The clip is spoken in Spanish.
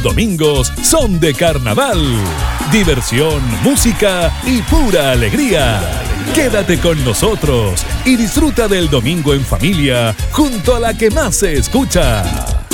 Domingos son de carnaval. Diversión, música y pura alegría. Quédate con nosotros y disfruta del domingo en familia junto a la que más se escucha.